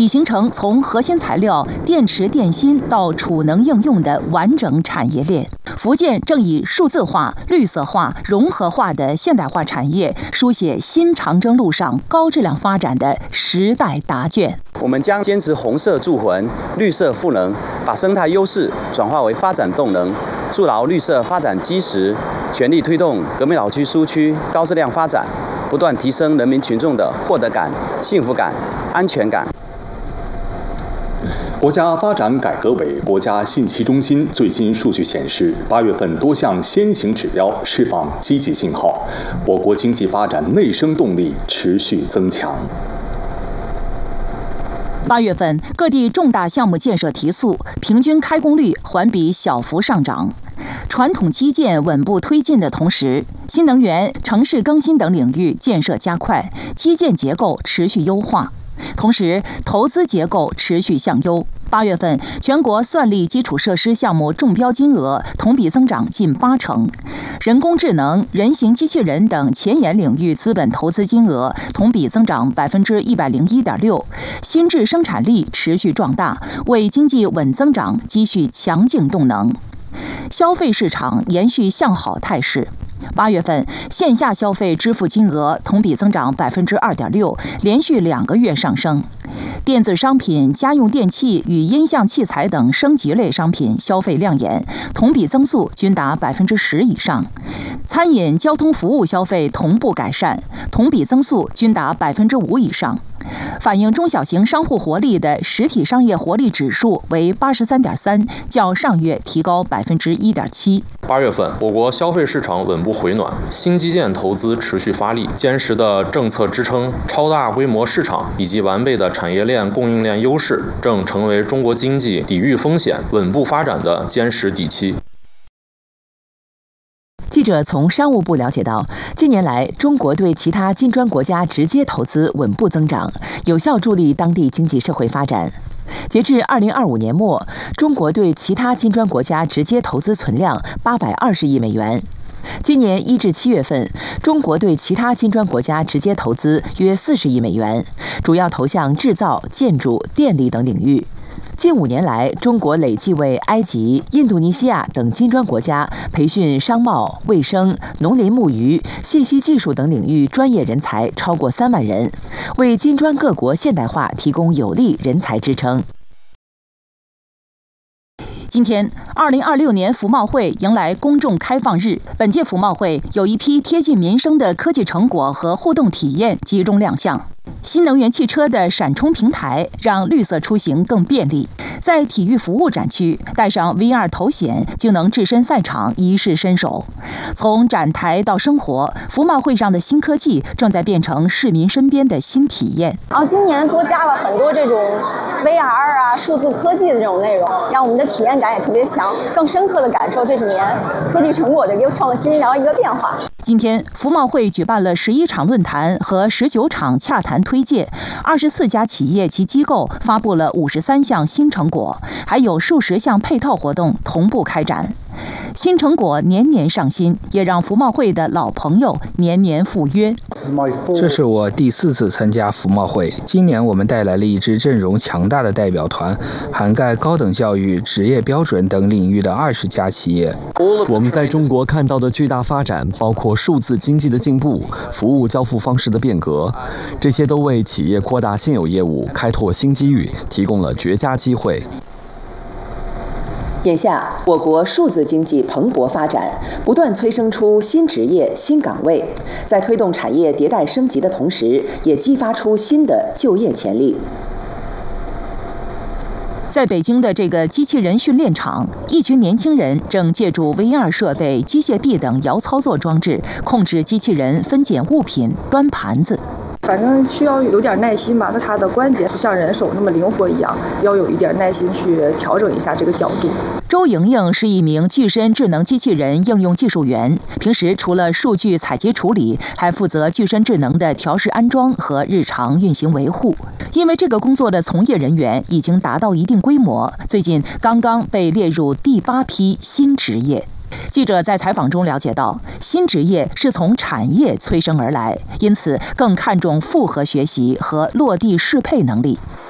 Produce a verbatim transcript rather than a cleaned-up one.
已形成从核心材料、电池、电芯到储能应用的完整产业链。福建正以数字化、绿色化、融合化的现代化产业，书写新长征路上高质量发展的时代答卷。 我们将坚持红色助魂、绿色赋能，把生态优势转化为发展动能，筑牢绿色发展基石，全力推动革命老区苏区高质量发展，不断提升人民群众的获得感、幸福感、安全感。 国家发展改革委国家信息中心最新数据显示，八月份多项先行指标释放积极信号，我国经济发展内生动力持续增强。 八月份，各地重大项目建设提速，平均开工率环比小幅上涨。传统基建稳步推进的同时，新能源、城市更新等领域建设加快，基建结构持续优化。同时，投资结构持续向优。八月份，全国算力基础设施项目中标金额同比增长近八成，人工智能、人形机器人等前沿领域资本投资金额同比增长百分之一百零一点六，新质生产力持续壮大，为经济稳增长积蓄强劲动能。消费市场延续向好态势。八月份线下消费支付金额同比增长百分之二点六，连续两个月上升。电子商品、家用电器与音像器材等升级类商品消费亮眼，同比增速均达百分之十以上。餐饮、交通服务消费同步改善，同比增速均达百分之五以上。反映中小型商户活力的实体商业活力指数为八十三点三，较上月提高百分之一点七。 八月份，我国消费市场稳步回暖，新基建投资持续发力，坚实的政策支撑、超大规模市场以及完备的产业链供应链优势，正成为中国经济抵御风险、稳步发展的坚实底气。 记者从商务部了解到，近年来中国对其他金砖国家直接投资稳步增长，有效助力当地经济社会发展。截至二零二五年末，中国对其他金砖国家直接投资存量八百二十亿美元。今年一至七月份，中国对其他金砖国家直接投资约四十亿美元，主要投向制造、建筑、电力等领域。近五年来，中国累计为埃及、印度尼西亚等金砖国家培训商贸、卫生、农林牧渔、信息技术等领域专业人才超过三万人，为金砖各国现代化提供有力人才支撑。 今天，二零二六年服贸会迎来公众开放日。本届服贸会有一批贴近民生的科技成果和互动体验集中亮相。新能源汽车的闪充平台让绿色出行更便利。在体育服务展区，戴上 V R 头显就能置身赛场，一试身手。从展台到生活，服贸会上的新科技正在变成市民身边的新体验。 然后今年多加了很多这种 V R 啊、数字科技的这种内容，让我们的体验感也特别强，更深刻的感受这几年科技成果的一个创新，然后一个变化。 今天，服贸会举办了十一场论坛和十九场洽谈推介，二十四家企业及机构发布了五十三项新成果，还有数十项配套活动同步开展。新成果年年上新，也让服贸会的老朋友年年赴约。 这是我第四次参加服贸会，今年我们带来了一支阵容强大的代表团，涵盖高等教育、职业标准等领域的二十家企业。 我们在中国看到的巨大发展，包括数字经济的进步、服务交付方式的变革，这些都为企业扩大现有业务、开拓新机遇提供了绝佳机会。 眼下，我国数字经济蓬勃发展，不断催生出新职业、新岗位，在推动产业迭代升级的同时，也激发出新的就业潜力。 在北京的这个机器人训练场，一群年轻人正借助 V R 设备、机械臂等遥操作装置，控制机器人分拣物品、端盘子。 反正需要有点耐心吧，那它的关节不像人手那么灵活一样，要有一点耐心去调整一下这个角度。 周莹莹是一名具身智能机器人应用技术员，平时除了数据采集处理，还负责具身智能的调试安装和日常运行维护。因为这个工作的从业人员已经达到一定规模，最近刚刚被列入第八批新职业。记者在采访中了解到，新职业是从产业催生而来，因此更看重复合学习和落地适配能力。